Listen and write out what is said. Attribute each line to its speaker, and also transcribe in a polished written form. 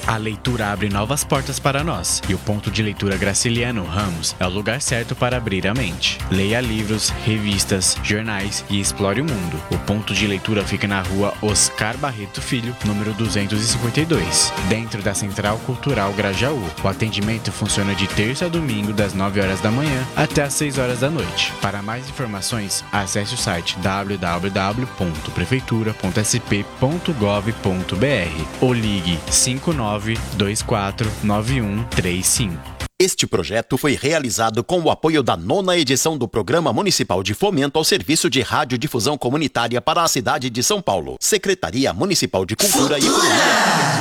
Speaker 1: A leitura abre novas portas para nós, e o Ponto de Leitura Graciliano Ramos é o lugar certo para abrir a mente. Leia livros, revistas, jornais e explore o mundo. O Ponto de Leitura fica na rua Oscar Barreto Filho, número 252, dentro da Central Cultural Grajaú. O atendimento funciona de terça a domingo, das 9 horas da manhã até as 6 horas da noite. Para mais informações, acesse o site www.prefeitura.sp.gov.br ou ligue 59249135.
Speaker 2: Este projeto foi realizado com o apoio da 9ª edição do Programa Municipal de Fomento ao Serviço de Radiodifusão Comunitária para a cidade de São Paulo. Secretaria Municipal de Cultura e Economia.